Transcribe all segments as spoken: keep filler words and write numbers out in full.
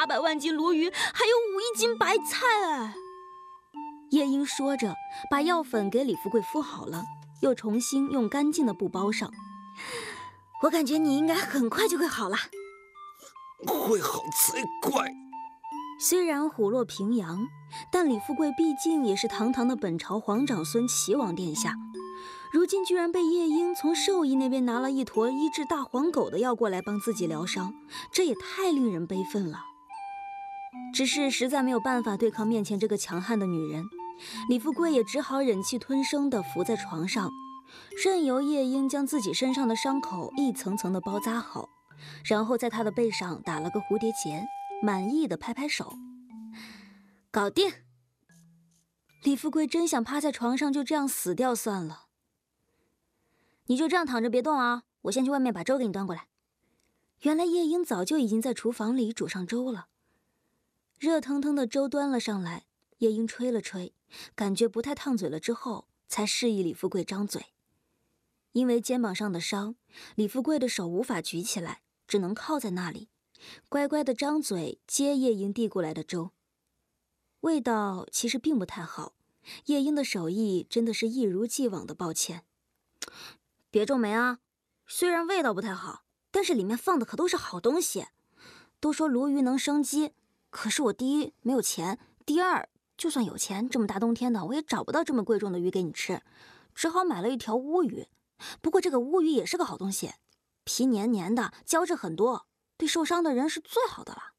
八百万斤鲈鱼，还有五亿斤白菜哎！夜莺说着，把药粉给李富贵敷好了，又重新用干净的布包上。我感觉你应该很快就会好了。 会好才怪。 虽然虎落平阳，但李富贵毕竟也是堂堂的本朝皇长孙齐王殿下，如今居然被夜莺从兽医那边拿了一坨医治大黄狗的药过来帮自己疗伤，这也太令人悲愤了。只是实在没有办法对抗面前这个强悍的女人，李富贵也只好忍气吞声地伏在床上，任由夜莺将自己身上的伤口一层层的包扎好，然后在他的背上打了个蝴蝶结，满意的拍拍手，搞定。李富贵真想趴在床上就这样死掉算了。你就这样躺着别动啊，我先去外面把粥给你端过来。原来夜莺早就已经在厨房里煮上粥了，热腾腾的粥端了上来，夜莺吹了吹，感觉不太烫嘴了之后，才示意李富贵张嘴。因为肩膀上的伤，李富贵的手无法举起来，只能靠在那里，乖乖的张嘴接夜莺递过来的粥。味道其实并不太好，夜莺的手艺真的是一如既往的抱歉。别皱眉啊，虽然味道不太好，但是里面放的可都是好东西。都说鲈鱼能生肌，可是我第一没有钱，第二就算有钱，这么大冬天的我也找不到这么贵重的鱼给你吃，只好买了一条乌鱼。不过这个乌鱼也是个好东西，皮黏黏的，胶质很多，对受伤的人是最好的了。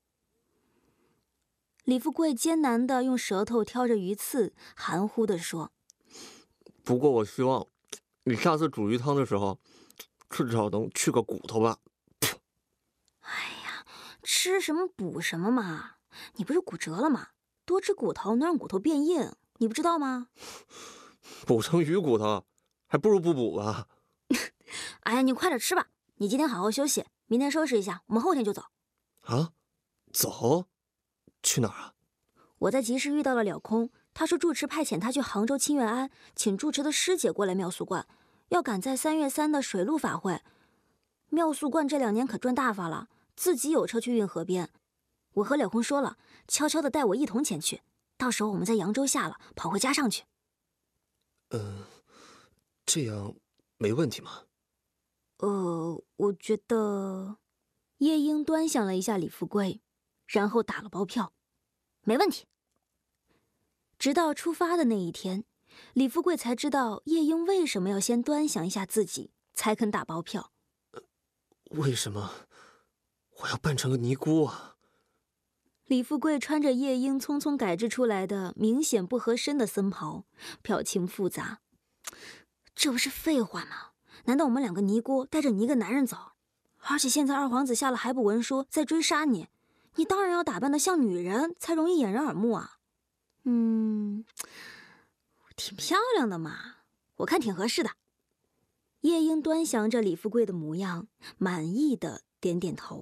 李富贵艰难地用舌头挑着鱼刺，含糊地说： 不过我希望你下次煮鱼汤的时候，至少能去个骨头吧。 哎呀，吃什么补什么嘛，你不是骨折了吗？多吃骨头能让骨头变硬，你不知道吗？ 补成鱼骨头还不如不补吧。 哎呀，你快点吃吧，你今天好好休息，明天收拾一下，我们后天就走。 啊？走？去哪儿啊？ 我在集市遇到了了空，他说住持派遣他去杭州清月庵，请住持的师姐过来妙素观，要赶在三月三的水陆法会。妙素观这两年可赚大发了，自己有车去运河边。我和了空说了，悄悄地带我一同前去，到时候我们在扬州下了，跑回家上去。 嗯，这样没问题吗？ 呃，我觉得……夜莺端详了一下李富贵，然后打了包票，没问题。直到出发的那一天，李富贵才知道夜莺为什么要先端详一下自己，才肯打包票。 呃、为什么我要扮成个尼姑啊？ 李富贵穿着夜莺匆匆改制出来的明显不合身的僧袍，表情复杂。这不是废话吗？难道我们两个尼姑带着你一个男人走？而且现在二皇子下了海捕文书，在追杀你，你当然要打扮得像女人，才容易掩人耳目啊。嗯，挺漂亮的嘛，我看挺合适的。夜莺端详着李富贵的模样，满意的点点头。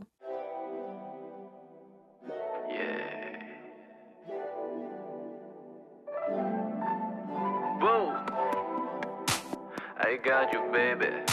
I got you, baby.